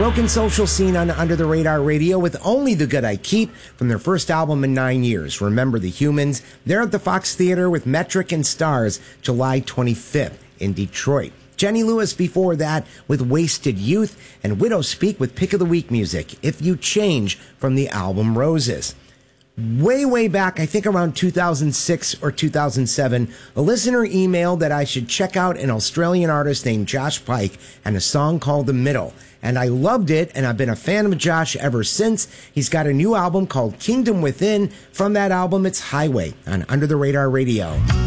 Broken Social Scene on Under the Radar Radio with Only the Good I Keep from their first album in 9 years, Remember the Humans. They're at the Fox Theater with Metric and Stars, July 25th in Detroit. Jenny Lewis before that with Wasted Youth, and Widow Speak with Pick of the Week music, If You Change, from the album Roses. Way back, I think around 2006 or 2007, a listener emailed that I should check out an Australian artist named Josh Pike and a song called The Middle. And I loved it, and I've been a fan of Josh ever since. He's got a new album called Kingdom Within. From that album, it's Highway on Under the Radar Radio.